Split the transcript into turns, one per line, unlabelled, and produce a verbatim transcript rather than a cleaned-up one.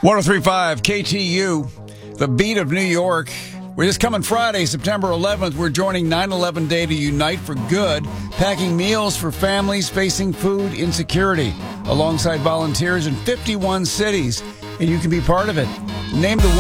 one oh three point five K T U, the beat of New York. We're this coming Friday, September eleventh. We're joining nine eleven Day to unite for good, packing meals for families facing food insecurity alongside volunteers in fifty-one cities. And you can be part of it. Name the